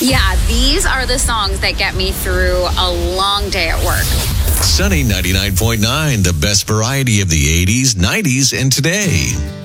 Yeah, these are the songs that get me through a long day at work. Sunny 99.9, the best variety of the 80s, 90s, and today.